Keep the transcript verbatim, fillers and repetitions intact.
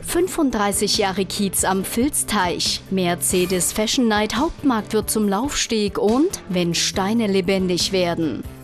fünfunddreißig Jahre Kiez am Vilsteich, Mercedes Fashion Night Hauptmarkt wird zum Laufsteg und wenn Steine lebendig werden.